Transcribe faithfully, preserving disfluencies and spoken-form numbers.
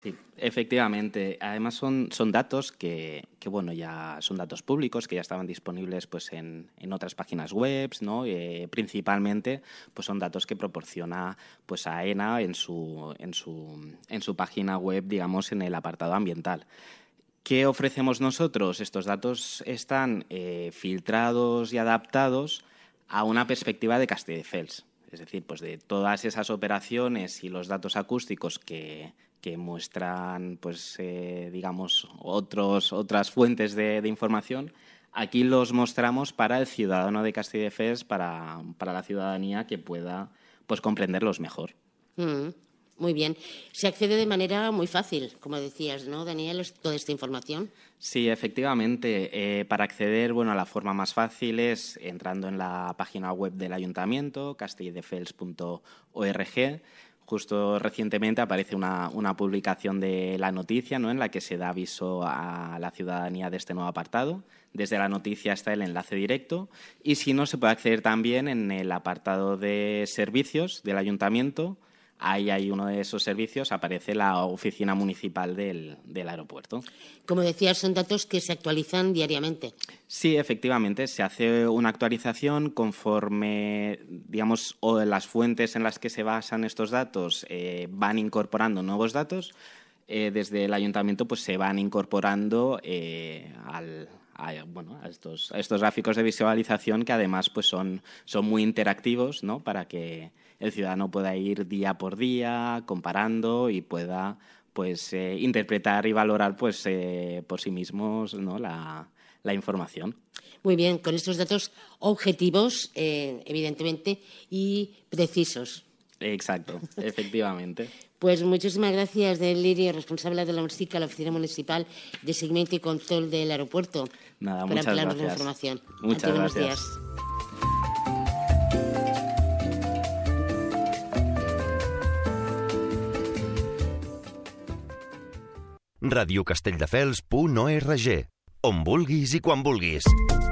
Sí, efectivamente. Además son, son datos que, que, bueno, ya son datos públicos, que ya estaban disponibles pues, en, en otras páginas web, ¿no? Eh, principalmente pues, son datos que proporciona pues, AENA en su, en, su, en su página web, digamos, en el apartado ambiental. ¿Qué ofrecemos nosotros? Estos datos están eh, filtrados y adaptados a una perspectiva de Castelldefels. Es decir, pues de todas esas operaciones y los datos acústicos que, que muestran, pues, eh, digamos, otros, otras fuentes de, de información, aquí los mostramos para el ciudadano de Castelldefels, para, para la ciudadanía que pueda pues, comprenderlos mejor. Mm, muy bien. Se accede de manera muy fácil, como decías, ¿no, Daniel? Toda esta información. Sí, efectivamente. Eh, para acceder, bueno, la forma más fácil es entrando en la página web del Ayuntamiento, castelldefels punto org. Justo recientemente aparece una, una publicación de la noticia, ¿no?, en la que se da aviso a la ciudadanía de este nuevo apartado. Desde la noticia está el enlace directo y, si no, se puede acceder también en el apartado de servicios del Ayuntamiento. Ahí hay uno de esos servicios, aparece la oficina municipal del, del aeropuerto. Como decías, son datos que se actualizan diariamente. Sí, efectivamente, se hace una actualización conforme, digamos, o las fuentes en las que se basan estos datos eh, van incorporando nuevos datos. Eh, desde el ayuntamiento pues se van incorporando eh, al, a, bueno, a, estos, a estos gráficos de visualización que además pues son, son muy interactivos, ¿no?, para que el ciudadano pueda ir día por día comparando y pueda pues eh, interpretar y valorar pues eh, por sí mismos, ¿no?, la, la información. Muy bien, con estos datos objetivos, eh, evidentemente, y precisos. Exacto, efectivamente. Pues muchísimas gracias, Lirio, responsable de la ONSICA, la Oficina Municipal de Seguimiento y Control del Aeropuerto. Nada, por muchas ampliarnos gracias. la información. Muchas Ante, buenos gracias. días. radiocastelldefels punt org, on vulguis i quan vulguis.